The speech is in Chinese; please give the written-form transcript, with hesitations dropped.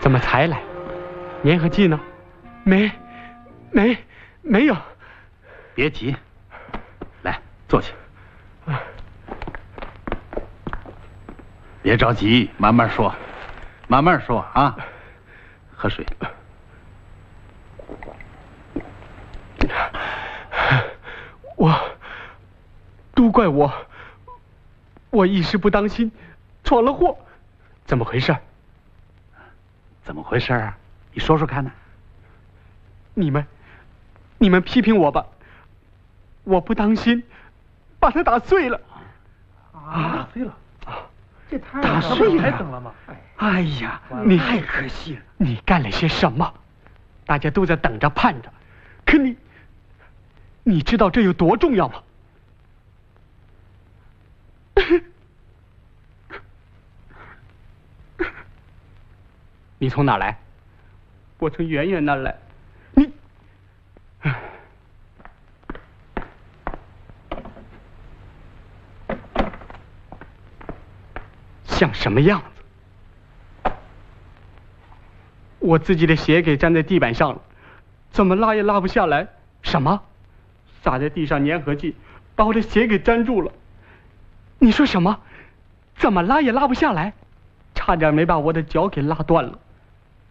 怎么才来？粘合剂呢？没有。 别急，来坐下。别着急，慢慢说，慢慢说啊。喝水。 都怪我一时不当心，闯了祸。怎么回事？ 怎么回事啊？你说说看呢？ 你们批评我吧，我不当心，把它打碎了。 打碎了？这太打碎了， 太整了吗？ 哎呀，你太可惜了！你干了些什么？大家都在等着盼着，可你知道这有多重要吗？你从哪来？我从远远那儿来。你，像什么样子？我自己的鞋给粘在地板上了，怎么拉也拉不下来。什么？洒在地上粘合剂把我的鞋给粘住了。你说什么？怎么拉也拉不下来，差点没把我的脚给拉断了。